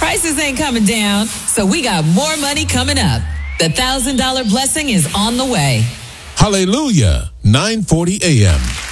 Prices ain't coming down, so we got more money coming up. The $1,000 blessing is on the way. Hallelujah, 9:40 a.m.